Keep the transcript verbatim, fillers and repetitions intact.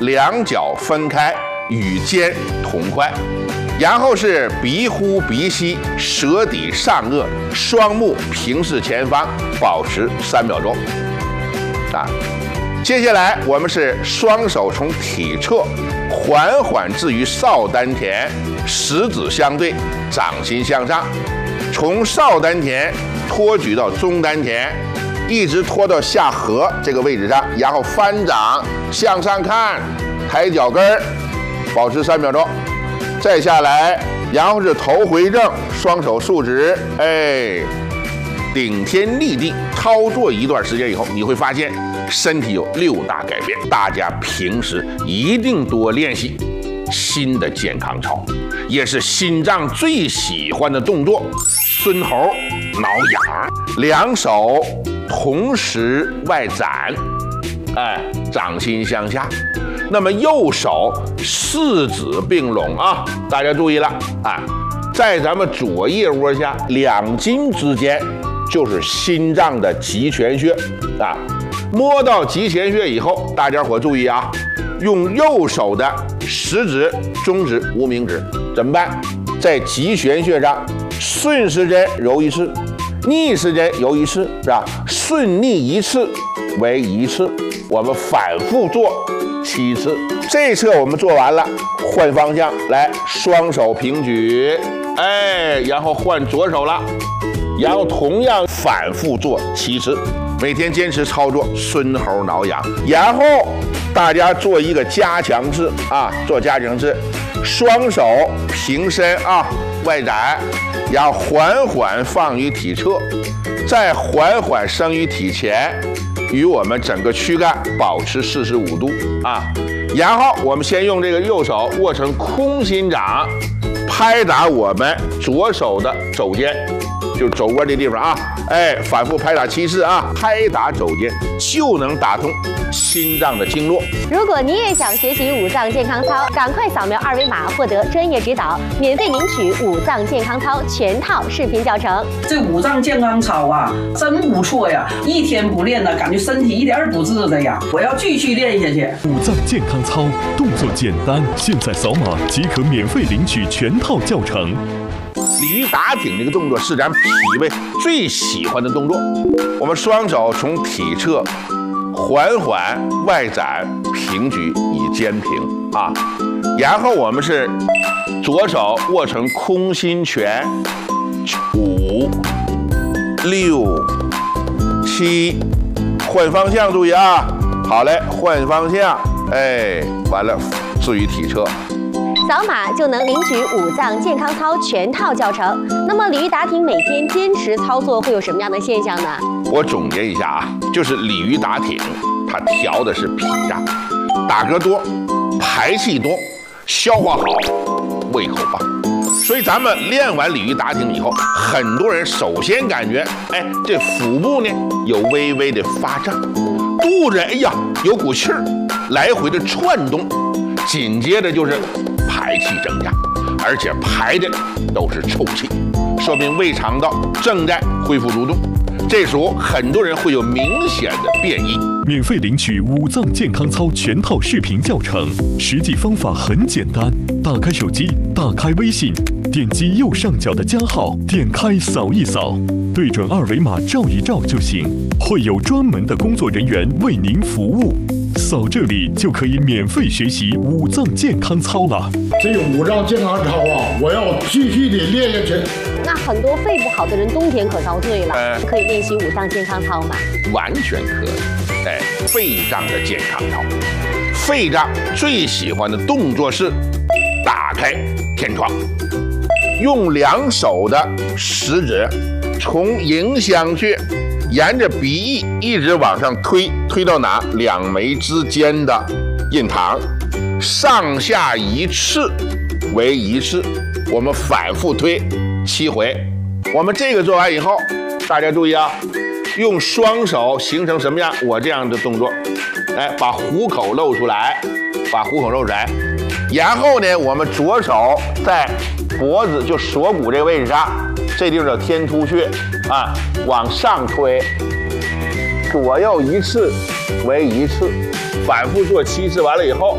两脚分开，与肩同宽。然后是鼻呼鼻吸，舌抵上颚，双目平视前方，保持三秒钟。啊，接下来我们是双手从体侧缓缓置于少丹田，食指相对，掌心向上，从少丹田托举到中丹田，一直拖到下颌这个位置上，然后翻掌向上看，抬脚跟儿，保持三秒钟。再下来，然后是头回正，双手竖直，哎，顶天立地。操作一段时间以后，你会发现身体有六大改变。大家平时一定多练习。新的健康操，也是心脏最喜欢的动作，孙猴挠痒，两手同时外展，哎，掌心向下。那么右手四指并拢啊，大家注意了啊，在咱们左腋窝下两筋之间就是心脏的极泉穴啊。摸到极泉穴以后，大家伙注意啊，用右手的食指、中指、无名指怎么办？在极泉穴上顺时针揉一次，逆时针揉一次，是吧？顺逆一次为一次，我们反复做七次。这侧我们做完了，换方向来，双手平举，哎，然后换左手了，然后同样反复做七次。每天坚持操作孙猴挠痒，然后大家做一个加强式啊，做加强式，双手平伸啊，外展，然后缓缓放于体侧，再缓缓升于体前，与我们整个躯干保持四十五度啊。然后我们先用这个右手握成空心掌，拍打我们左手的肘尖，就是肘窝这地方啊，哎，反复拍打七次啊，拍打肘尖就能打通心脏的经络。 如果你也想学习五脏健康操，赶快扫描二维码获得专业指导，免费领取五脏健康操全套视频教程。 这五脏健康操啊，真不错呀！一天不练呢，感觉身体一点不治的呀。我要继续练下去。 五脏健康操动作简单，现在扫码即可免费领取全套教程。 鲤鱼打挺这个动作是咱脾胃最喜欢的动作。我们双手从体侧缓缓外展平举以肩平啊，然后我们是左手握成空心拳，五、六、七，换方向注意啊。好嘞，换方向，哎，完了置于体侧。 扫码就能领取五脏健康操全套教程。那么鲤鱼打挺每天坚持操作会有什么样的现象呢？ 我总结一下啊，就是鲤鱼打挺，它调的是脾脏，打嗝多，排气多，消化好，胃口棒。所以咱们练完鲤鱼打挺以后，很多人首先感觉，哎，这腹部呢有微微的发胀，肚子哎呀有股气儿来回的窜动，紧接着就是排气增加，而且排的都是臭气，说明胃肠道正在恢复蠕动。这时候很多人会有明显的变异。 免费领取五脏健康操全套视频教程，实际方法很简单，打开手机，打开微信，点击右上角的加号，点开扫一扫，对准二维码照一照就行，会有专门的工作人员为您服务。扫这里就可以免费学习五脏健康操了。 这个五脏健康操啊，我要继续的练下去。 那很多肺不好的人冬天可遭罪了，呃、可以练习五脏健康操吗？ 完全可以。哎，肺脏的健康操，肺脏最喜欢的动作是打开天窗，用两手的食指从迎香穴沿着鼻翼一直往上推，推到哪？两眉之间的印堂，上下一次为一次，我们反复推七回。我们这个做完以后，大家注意啊，用双手形成什么样？我这样的动作，哎，把虎口露出来，把虎口露出来，然后呢，我们左手在脖子就锁骨这个位置上，这地方叫天突穴啊，往上推，左右一次为一次，反复做七次，完了以后